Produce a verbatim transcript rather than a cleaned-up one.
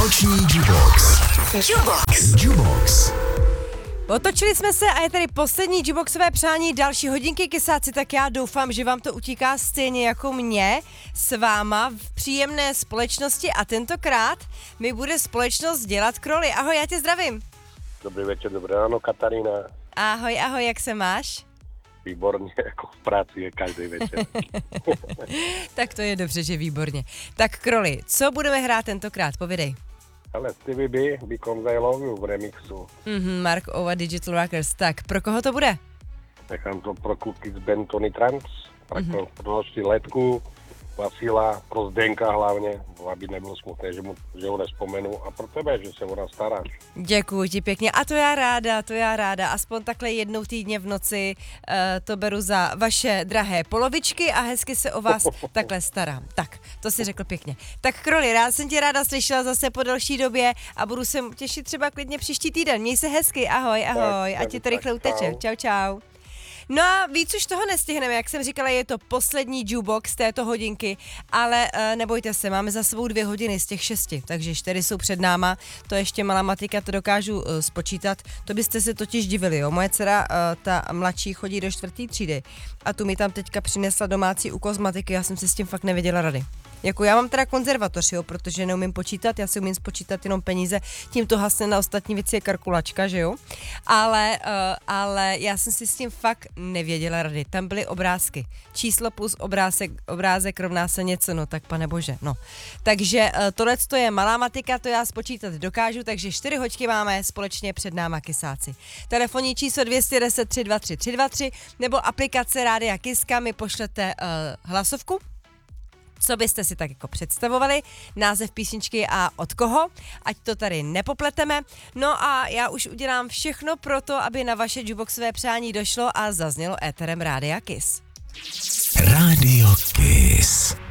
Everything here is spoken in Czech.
Noční Jukebox. Jukebox. Jukebox. Otočili jsme se a je tady poslední Juboxové přání další hodinky kysáci, tak já doufám, že vám to utíká stejně jako mě s váma v příjemné společnosti a tentokrát mi bude společnost dělat kroly. Ahoj, já tě zdravím. Dobrý večer, dobré ráno, Katarína. Ahoj, ahoj, jak se máš? Výborně, jako v práci je každý večer. Tak to je dobře, že výborně. Tak kroly, co budeme hrát tentokrát, povědej. Ale Stevie B, Because I Love You v remixu. Mhm, Mark Ova Digital Rockers. Tak, pro koho to bude? Nechám to pro kluky z band Tony Trans, pro Mhm. další Letku, Vasila, pro Zdenka hlavně, aby nebylo smutné, že, mu, že ho nespomenu a pro tebe, že se o nás staráš. Děkuji ti pěkně a to já ráda, to já ráda, aspoň takhle jednou týdně v noci uh, to beru za vaše drahé polovičky a hezky se o vás takhle starám. Tak, to si řekl pěkně. Tak Kroli, rád jsem tě ráda slyšela zase po delší době a budu se těšit třeba klidně příští týden. Měj se hezky, ahoj, ahoj, Tak, ať ti to rychle tak, uteče. čau. Čau, čau. No a víc už toho nestihneme, jak jsem říkala, je to poslední jukebox této hodinky, ale uh, nebojte se, máme za sebou dvě hodiny z těch šesti, takže čtyři jsou před náma, to ještě malá matika, to dokážu uh, spočítat, to byste se totiž divili, jo, moje dcera, uh, ta mladší, chodí do čtvrtý třídy a tu mi tam teďka přinesla domácí úkol z matiky, já jsem si s tím fakt nevěděla rady. Jako já mám teda konzervatoř, jo, protože neumím počítat, já si umím spočítat jenom peníze, tím to hasne na ostatní věci je kalkulačka, že jo, ale, uh, ale já jsem si s tím fakt nevěděla rady, tam byly obrázky, číslo plus obrázek, obrázek rovná se něco, no tak pane bože, no. Takže uh, tohle to je malá matika, to já spočítat dokážu, takže čtyři hoďky máme společně před náma kysáci. Telefonní číslo dvě jedna nula tři dva tři tři dva tři nebo aplikace Rádia Kiska mi pošlete uh, hlasovku, co byste si tak jako představovali, název písničky a od koho, ať to tady nepopleteme. No a já už udělám všechno pro to, aby na vaše jukeboxové přání došlo a zaznělo éterem Rádia Kiss. Radio Kiss.